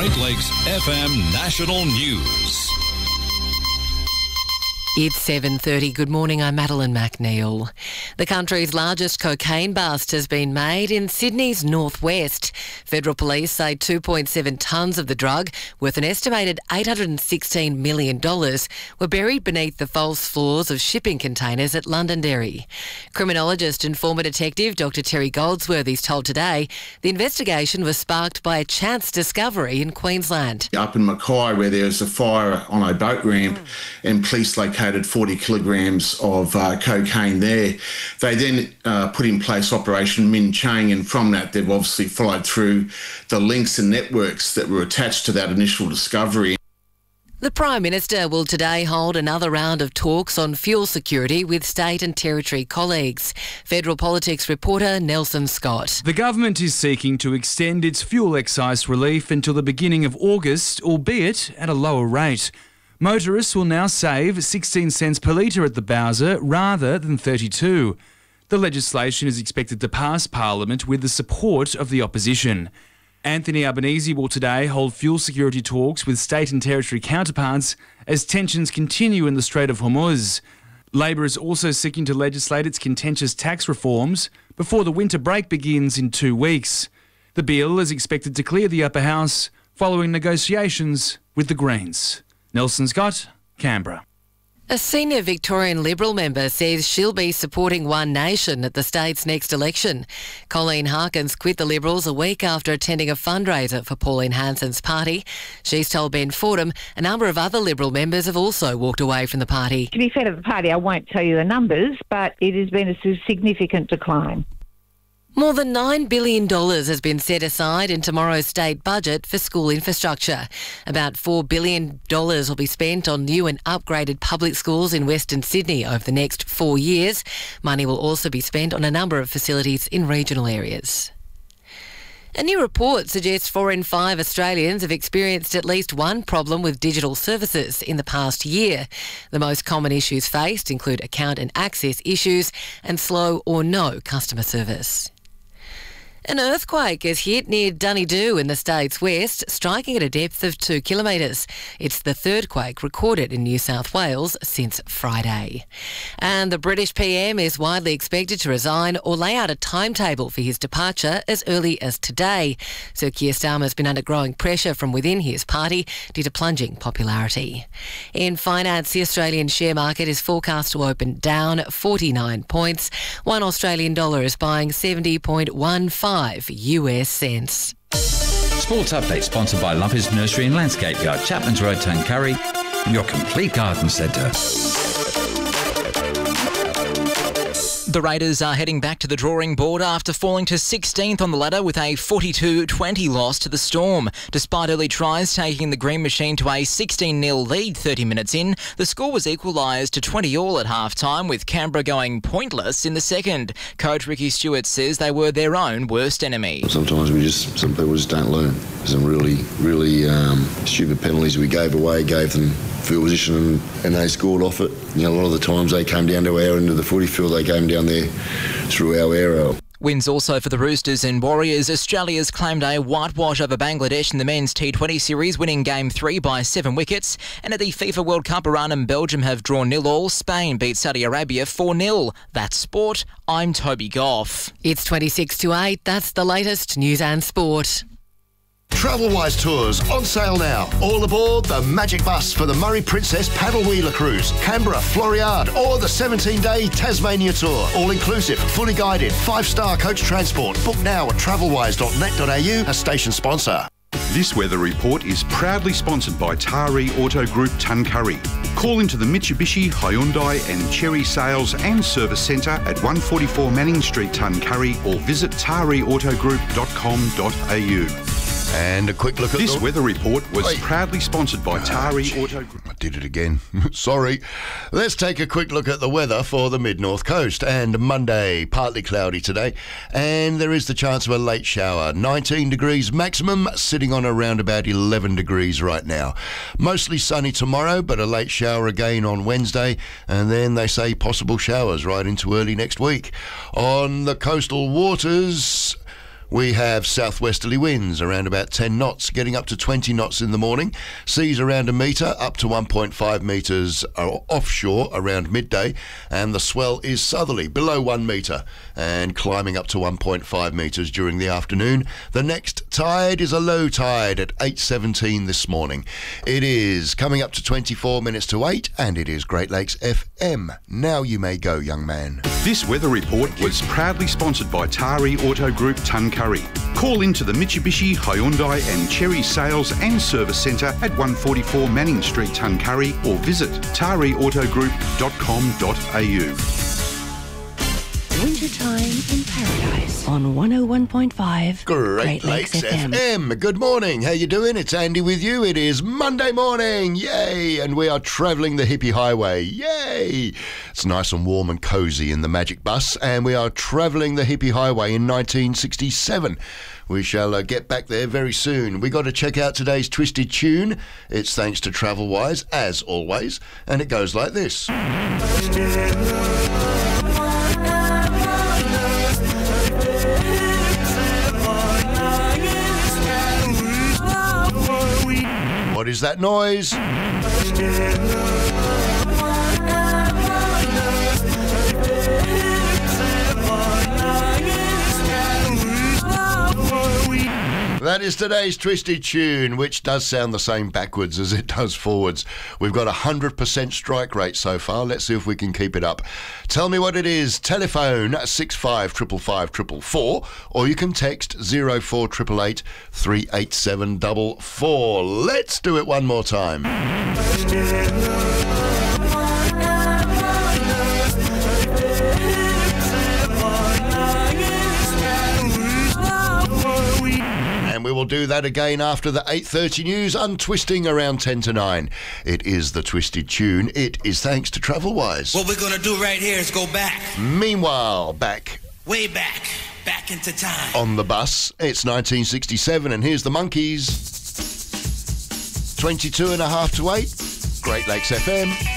Great Lakes FM National News. It's 7:30. Good morning, I'm Madeline McNeil. The country's largest cocaine bust has been made in Sydney's northwest. Federal police say 2.7 tonnes of the drug, worth an estimated $816 million, were buried beneath the false floors of shipping containers at Londonderry. Criminologist and former detective Dr Terry Goldsworthy's told Today the investigation was sparked by a chance discovery in Queensland. Up in Mackay, where there was a fire on a boat ramp and police located 40 kilograms of cocaine there. They then put in place Operation Min Chang, and from that they've obviously followed through the links and networks that were attached to that initial discovery. The Prime Minister will today hold another round of talks on fuel security with state and territory colleagues. Federal Politics reporter Nelson Scott. The government is seeking to extend its fuel excise relief until the beginning of August, albeit at a lower rate. Motorists will now save 16 cents per litre at the Bowser rather than 32. The legislation is expected to pass Parliament with the support of the opposition. Anthony Albanese will today hold fuel security talks with state and territory counterparts as tensions continue in the Strait of Hormuz. Labor is also seeking to legislate its contentious tax reforms before the winter break begins in 2 weeks. The bill is expected to clear the upper house following negotiations with the Greens. Nelson Scott, Canberra. A senior Victorian Liberal member says she'll be supporting One Nation at the state's next election. Colleen Harkins quit the Liberals a week after attending a fundraiser for Pauline Hanson's party. She's told Ben Fordham a number of other Liberal members have also walked away from the party. To be fair to the party, I won't tell you the numbers, but it has been a significant decline. More than $9 billion has been set aside in tomorrow's state budget for school infrastructure. About $4 billion will be spent on new and upgraded public schools in Western Sydney over the next 4 years. Money will also be spent on a number of facilities in regional areas. A new report suggests 4 in 5 Australians have experienced at least one problem with digital services in the past year. The most common issues faced include account and access issues and slow or no customer service. An earthquake has hit near Dunedoo in the state's west, striking at a depth of 2 kilometres. It's the third quake recorded in New South Wales since Friday. And the British PM is widely expected to resign or lay out a timetable for his departure as early as today. Sir Keir Starmer has been under growing pressure from within his party due to plunging popularity. In finance, the Australian share market is forecast to open down 49 points. One Australian dollar is buying 70.15 US cents. Sports update sponsored by Lovers Nursery and Landscape Yard, Chapman's Road, Tuncurry, your complete garden centre. The Raiders are heading back to the drawing board after falling to 16th on the ladder with a 42-20 loss to the Storm. Despite early tries taking the Green Machine to a 16-0 lead 30 minutes in, the score was equalised to 20-all at half-time, with Canberra going pointless in the second. Coach Ricky Stewart says they were their own worst enemy. Sometimes some people just don't learn. Some really stupid penalties we gave away, gave them field position and they scored off it. You know, a lot of the times they came down to our end of the footy field, they came down there through our area. Wins also for the Roosters and Warriors. Australia's claimed a whitewash over Bangladesh in the men's T20 series, winning Game 3 by 7 wickets. And at the FIFA World Cup, Iran and Belgium have drawn 0-0. Spain beat Saudi Arabia 4-0. That's sport. I'm Toby Goff. It's 26 to 8. That's the latest news and sport. Travelwise Tours on sale now. All aboard the Magic Bus for the Murray Princess Paddle Wheeler Cruise, Canberra, Floriade, or the 17-day Tasmania Tour. All inclusive, fully guided, 5-star coach transport. Book now at travelwise.net.au, a station sponsor. This weather report is proudly sponsored by Taree Auto Group Tuncurry. Call into the Mitsubishi, Hyundai and Chery Sales and Service Centre at 144 Manning Street, Tuncurry, or visit tareautogroup.com.au. And a quick look at this weather report was proudly sponsored by Taree Auto Group. I did it again. Sorry. Let's take a quick look at the weather for the mid-north coast. And Monday, partly cloudy today, and there is the chance of a late shower. 19 degrees maximum, sitting on around about 11 degrees right now. Mostly sunny tomorrow, but a late shower again on Wednesday, and then they say possible showers right into early next week. On the coastal waters, We have southwesterly winds around about 10 knots, getting up to 20 knots in the morning. Seas around a metre, up to 1.5 metres offshore around midday. And the swell is southerly, below 1 metre, and climbing up to 1.5 metres during the afternoon. The next tide is a low tide at 8:17 this morning. It is coming up to 24 minutes to 8, and it is Great Lakes FM. Now you may go, young man. This weather report was proudly sponsored by Tari Auto Group Tuncurry. Call into the Mitsubishi, Hyundai and Cherry Sales and Service Centre at 144 Manning Street, Tuncurry, or visit tariautogroup.com.au. Wintertime in Paradise on 101.5 Great Lakes FM. Good morning. How you doing? It's Andy with you. It is Monday morning. Yay! And we are travelling the hippie highway. Yay! It's nice and warm and cosy in the Magic Bus, and we are travelling the hippie highway in 1967. We shall get back there very soon. We got to check out today's Twisted Tune. It's thanks to TravelWise, as always, and it goes like this. What is that noise? That is today's Twisted Tune, which does sound the same backwards as it does forwards. We've got 100% strike rate so far. Let's see if we can keep it up. Tell me what it is. Telephone 655554, or you can text 04888 387 44. Let's do it one more time. And we will do that again after the 8:30 news, untwisting around 10 to 9. It is the Twisted Tune. It is thanks to TravelWise. What we're going to do right here is go back. Meanwhile, back into time. On the bus, it's 1967, and here's the Monkees. 22 and a half to 8. Great Lakes FM.